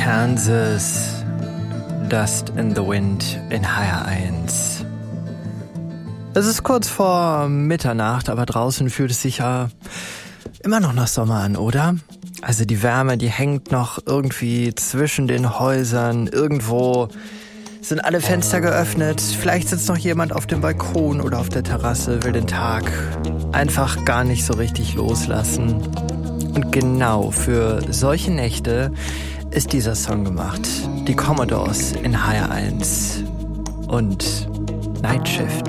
Kansas, Dust in the Wind in HR1. Es ist kurz vor Mitternacht, aber draußen fühlt es sich ja immer noch nach Sommer an, oder? Also die Wärme, die hängt noch irgendwie zwischen den Häusern. Irgendwo sind alle Fenster geöffnet. Vielleicht sitzt noch jemand auf dem Balkon oder auf der Terrasse, will den Tag einfach gar nicht so richtig loslassen. Und genau für solche Nächte ist dieser Song gemacht. Die Commodores in HR1 und Night Shift.